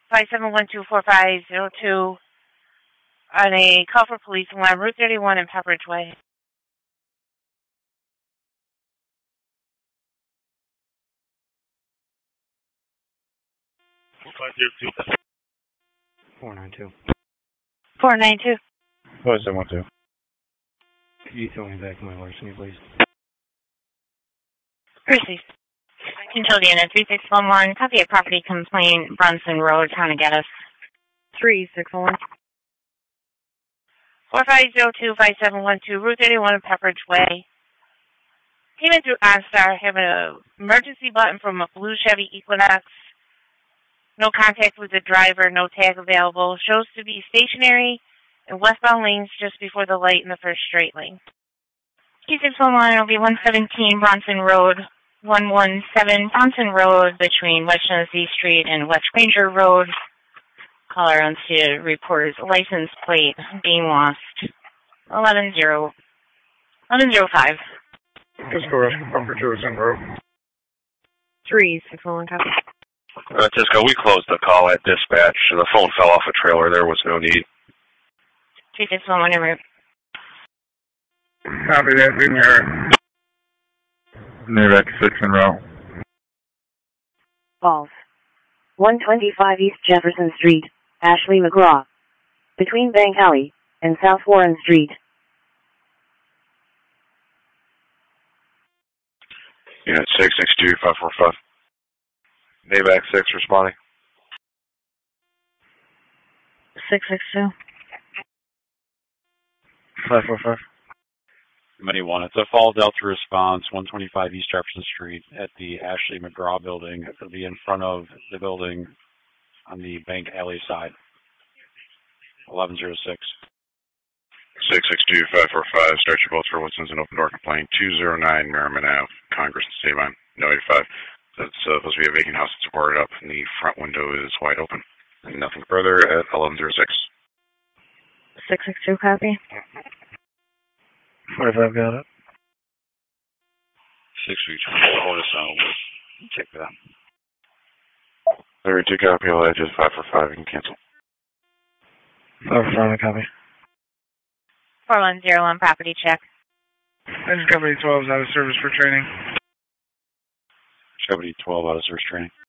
57124502 on a call for police along Route 31 and Pepperidge Way. Four nine two. 492. 5712. Could you throw me back my larceny, please? Proceed. Custodian at 3611, copy of property complaint, Brunson Road, Town of Geddes. 3611. 45025712, Route 31 and Pepperidge Way. Came in through OnStar, having an emergency button from a blue Chevy Equinox. No contact with the driver, no tag available. Shows to be stationary in westbound lanes just before the light in the first straight lane. 2611 will be 117 Bronson Road, 117 Bronson Road between West Genesee Street and West Granger Road. Caller on to report license plate being lost. 1105. Cisco Rescue Bumper 2 is en route. 3611, copy. Cisco, we closed the call at dispatch. The phone fell off a trailer. There was no need. 3611 en route. Copy that, we mirror. NAVAC 6 en route. Falls. 125 East Jefferson Street, Ashley McGraw. Between Bank Alley and South Warren Street. Unit 662-545. NAVAC 6 responding. 662. 545. Committee 1, it's a Fall Delta response, 125 East Jefferson Street at the Ashley McGraw building. It'll be in front of the building on the Bank Alley side. 1106. 662-545. Start your boats for Winston's an open door complaint. 209 Merriman Ave, Congress and State Line. No 85. That's supposed to be a vacant house that's boarded up, and the front window is wide open. And nothing further at 1106. 662, copy. 45 got it. 632, hold us on. We'll check that. 32 copy, all edges, 545, you can cancel. 545 copy. 4101 property check. Engine Company 12 is out of service for training. Company 12 out of service training.